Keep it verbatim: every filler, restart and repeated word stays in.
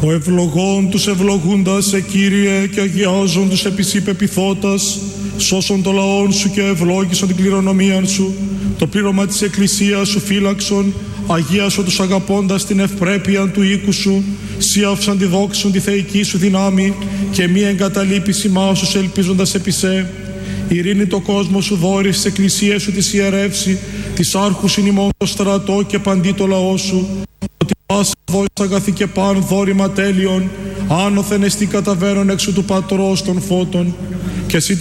Ο ευλογών τους ευλογούντας σε Κύριε και αγιάζον τους επί σοι πεποιθώτας, σώσον το λαόν σου και ευλόγησον την κληρονομία σου, το πλήρωμα της Εκκλησίας σου φύλαξον, αγίασον τους αγαπώντας την ευπρέπεια του οίκου σου, σύαυσαν τη δόξον τη θεϊκή σου δυνάμει και μη εγκαταλείπεις ημάς όσους ελπίζοντας επί σε. Ειρήνη το κόσμο σου δώρεις, στις εκκλησίες σου της ιερεύσει, της άρχους είναι ημών το στρατό και παντί το λαό σου, ότι πάσα δώσεις αγαθή και παν δόρημα τέλειον, άνωθεν εστί καταβαίνον έξω του πατρός των φώτων, και εσύ